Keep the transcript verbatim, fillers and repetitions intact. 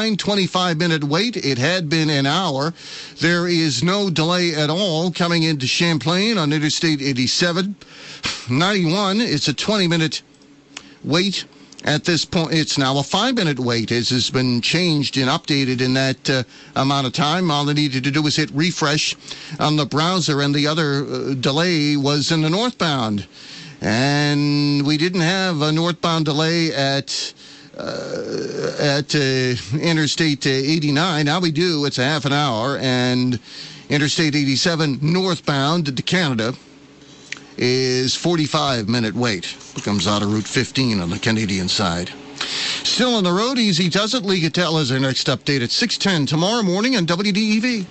eighty-nine, twenty-five minute wait. It had been an hour. There is no delay at all coming into Champlain on Interstate eighty-seven. ninety-one, it's a twenty minute wait. At this point, it's now a five-minute wait. It has been changed and updated in that uh, amount of time. All they needed to do was hit refresh on the browser, and the other uh, delay was in the northbound. And we didn't have a northbound delay at uh, at uh, Interstate eighty-nine. Now we do. It's a half an hour. And Interstate eighty-seven northbound to Canada is forty-five minute wait. Comes out of Route fifteen on the Canadian side. Still on the road, easy does it. Lee Gattel is our next update at six ten tomorrow morning on W D E V.